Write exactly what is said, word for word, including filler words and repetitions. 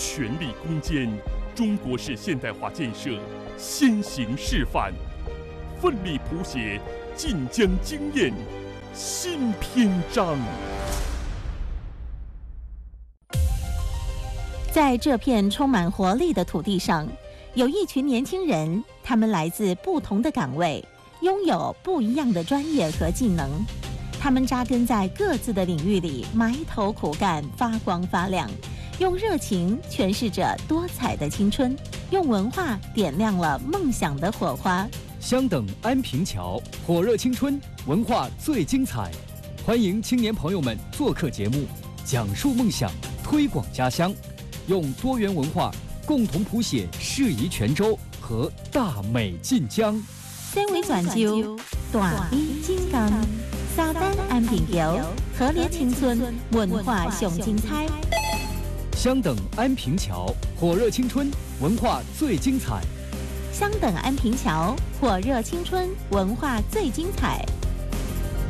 全力攻坚中国式现代化建设先行示范，奋力谱写晋江经验新篇章。 在这片充满活力的土地上，有一群年轻人，他们来自不同的岗位，拥有不一样的专业和技能。他们扎根在各自的领域里，埋头苦干，发光发亮，用热情诠释着多彩的青春，用文化点亮了梦想的火花。 相等安平桥，火热青春，文化最精彩。欢迎青年朋友们做客节目，讲述梦想，推广家乡，用多元文化共同谱写适宜泉州和大美晋江。 三维转州，大美晋江，沙丹安平桥，和谐青春，文化上精彩。 相等安平桥，火热青春，文化最精彩。 相等安平桥，火热青春，文化最精彩。